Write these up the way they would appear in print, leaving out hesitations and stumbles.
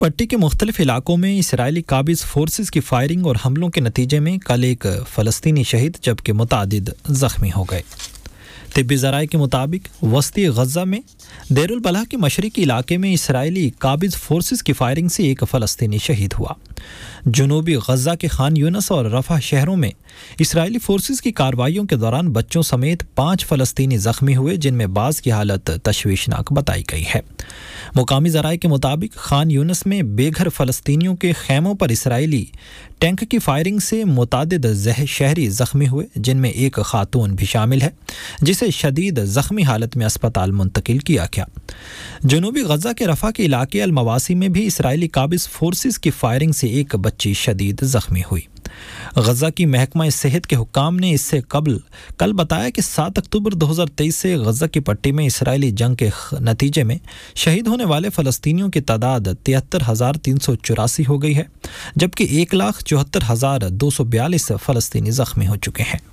پٹی کے مختلف علاقوں میں اسرائیلی قابض فورسز کی فائرنگ اور حملوں کے نتیجے میں کل ایک فلسطینی شہید جبکہ متعدد زخمی ہو گئے۔ طبی ذرائع کے مطابق وسطی غزہ میں دیر البلح کے مشرقی علاقے میں اسرائیلی قابض فورسز کی فائرنگ سے ایک فلسطینی شہید ہوا۔ جنوبی غزہ کے خان یونس اور رفح شہروں میں اسرائیلی فورسز کی کارروائیوں کے دوران بچوں سمیت 5 فلسطینی زخمی ہوئے، جن میں بعض کی حالت تشویشناک بتائی گئی ہے۔ مقامی ذرائع کے مطابق خان یونس میں بے گھر فلسطینیوں کے خیموں پر اسرائیلی ٹینک کی فائرنگ سے متعدد شہری زخمی ہوئے، جن میں ایک خاتون بھی شامل ہے جسے شدید زخمی حالت میں اسپتال منتقل کیا گیا۔ جنوبی غزہ کے رفح کے علاقے المواسی میں بھی اسرائیلی قابض فورسز کی فائرنگ سے ایک بچی شدید زخمی ہوئی۔ غزہ کی محکمہ صحت کے حکام نے اس سے قبل کل بتایا کہ 7 اکتوبر 2023 سے غزہ کی پٹی میں اسرائیلی جنگ کے نتیجے میں شہید ہونے والے فلسطینیوں کی تعداد 73,384 ہو گئی ہے، جبکہ 1,74,242 فلسطینی زخمی ہو چکے ہیں۔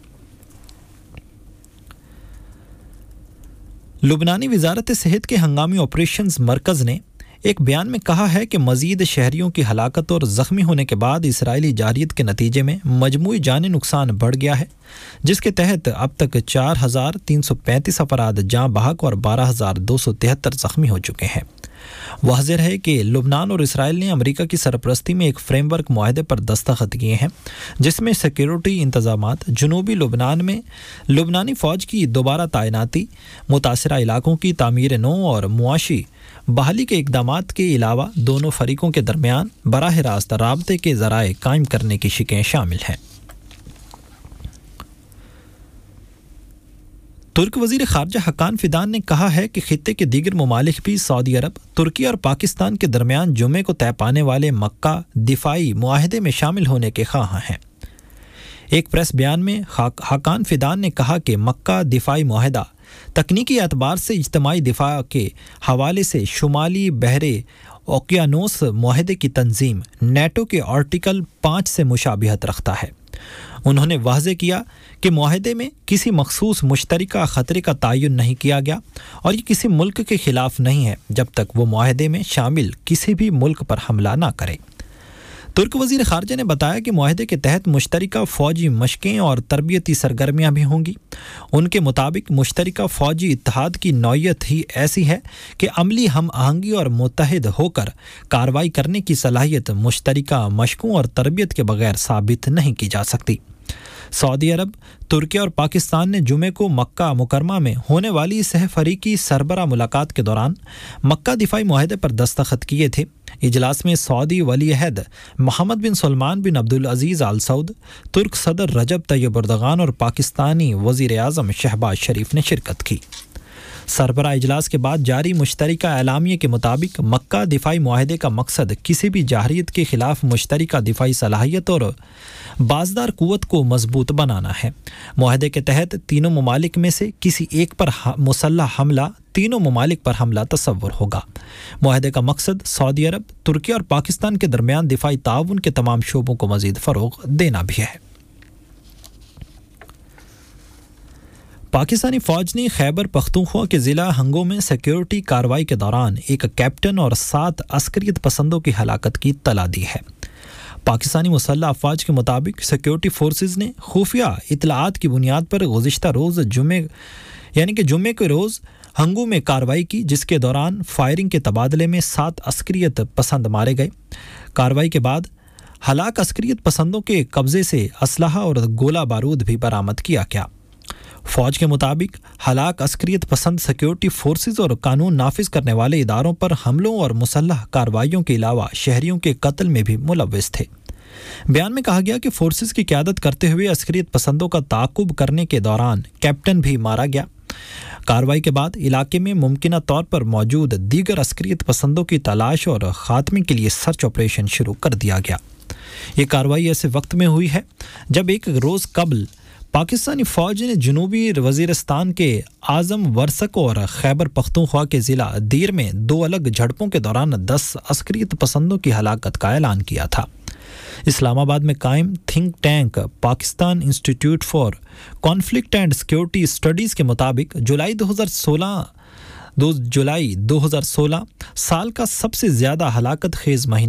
لبنانی وزارت صحت کے ہنگامی آپریشنز مرکز نے ایک بیان میں کہا ہے کہ مزید شہریوں کی ہلاکت اور زخمی ہونے کے بعد اسرائیلی جارحیت کے نتیجے میں مجموعی جانی نقصان بڑھ گیا ہے، جس کے تحت اب تک 4,335 افراد جاں بحق اور 12,273 زخمی ہو چکے ہیں۔ واضح ہے کہ لبنان اور اسرائیل نے امریکہ کی سرپرستی میں ایک فریم ورک معاہدے پر دستخط کیے ہیں، جس میں سیکیورٹی انتظامات، جنوبی لبنان میں لبنانی فوج کی دوبارہ تعیناتی، متاثرہ علاقوں کی تعمیر نو اور معاشی بحالی کے اقدامات کے علاوہ دونوں فریقوں کے درمیان براہ راست رابطے کے ذرائع قائم کرنے کی شقیں شامل ہیں۔ ترک وزیر خارجہ حقان فیدان نے کہا ہے کہ خطے کے دیگر ممالک بھی سعودی عرب، ترکی اور پاکستان کے درمیان جمعے کو طے پانے والے مکہ دفاعی معاہدے میں شامل ہونے کے خواہاں ہیں۔ ایک پریس بیان میں حقان فیدان نے کہا کہ مکہ دفاعی معاہدہ تکنیکی اعتبار سے اجتماعی دفاع کے حوالے سے شمالی بحر اوقیانوس معاہدے کی تنظیم نیٹو کے آرٹیکل 5 سے مشابہت رکھتا ہے۔ انہوں نے واضح کیا کہ معاہدے میں کسی مخصوص مشترکہ خطرے کا تعین نہیں کیا گیا اور یہ کسی ملک کے خلاف نہیں ہے جب تک وہ معاہدے میں شامل کسی بھی ملک پر حملہ نہ کرے۔ ترک وزیر خارجہ نے بتایا کہ معاہدے کے تحت مشترکہ فوجی مشقیں اور تربیتی سرگرمیاں بھی ہوں گی۔ ان کے مطابق مشترکہ فوجی اتحاد کی نوعیت ہی ایسی ہے کہ عملی ہم آہنگی اور متحد ہو کر کارروائی کرنے کی صلاحیت مشترکہ مشقوں اور تربیت کے بغیر ثابت نہیں کی جا سکتی۔ سعودی عرب، ترکی اور پاکستان نے جمعے کو مکہ مکرمہ میں ہونے والی سہ فریقی سربراہ ملاقات کے دوران مکہ دفاعی معاہدے پر دستخط کیے تھے۔ اجلاس میں سعودی ولی عہد محمد بن سلمان بن عبدالعزیز آل سعود، ترک صدر رجب طیب اردغان اور پاکستانی وزیر اعظم شہباز شریف نے شرکت کی۔ سربراہ اجلاس کے بعد جاری مشترکہ اعلامیے کے مطابق مکہ دفاعی معاہدے کا مقصد کسی بھی جارحیت کے خلاف مشترکہ دفاعی صلاحیت اور بازدار قوت کو مضبوط بنانا ہے۔ معاہدے کے تحت تینوں ممالک میں سے کسی ایک پر مسلح حملہ تینوں ممالک پر حملہ تصور ہوگا۔ معاہدے کا مقصد سعودی عرب، ترکی اور پاکستان کے درمیان دفاعی تعاون کے تمام شعبوں کو مزید فروغ دینا بھی ہے۔ پاکستانی فوج نے خیبر پختونخوا کے ضلع ہنگو میں سیکیورٹی کارروائی کے دوران ایک کیپٹن اور 7 عسکریت پسندوں کی ہلاکت کی اطلاع دی ہے۔ پاکستانی مسلح افواج کے مطابق سیکیورٹی فورسز نے خفیہ اطلاعات کی بنیاد پر گزشتہ روز جمعے کے روز ہنگو میں کارروائی کی، جس کے دوران فائرنگ کے تبادلے میں 7 عسکریت پسند مارے گئے۔ کارروائی کے بعد ہلاک عسکریت پسندوں کے قبضے سے اسلحہ اور گولہ بارود بھی برآمد کیا گیا۔ فوج کے مطابق ہلاک عسکریت پسند سیکیورٹی فورسز اور قانون نافذ کرنے والے اداروں پر حملوں اور مسلح کارروائیوں کے علاوہ شہریوں کے قتل میں بھی ملوث تھے۔ بیان میں کہا گیا کہ فورسز کی قیادت کرتے ہوئے عسکریت پسندوں کا تعاقب کرنے کے دوران کیپٹن بھی مارا گیا۔ کارروائی کے بعد علاقے میں ممکنہ طور پر موجود دیگر عسکریت پسندوں کی تلاش اور خاتمے کے لیے سرچ آپریشن شروع کر دیا گیا۔ یہ کارروائی ایسے وقت میں ہوئی ہے جب ایک روز قبل پاکستانی فوج نے جنوبی وزیرستان کے اعظم ورسک اور خیبر پختونخوا کے ضلع دیر میں 2 الگ جھڑپوں کے دوران 10 عسکریت پسندوں کی ہلاکت کا اعلان کیا تھا۔ اسلام آباد میں قائم think tank Pakistan institute for conflict and security studies کے مطابق جولائی 2 जुलाई 2016 साल का सबसे ज़्यादा हलाकत खेज़ महीना